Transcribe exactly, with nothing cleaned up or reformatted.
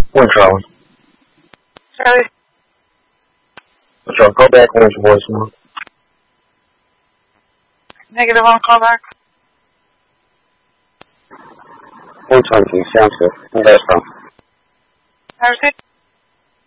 One Charlie. Charlie. One Charlie, go back on your voicemail. Negative on call back. One twenty, sounds good. That's fine. I received.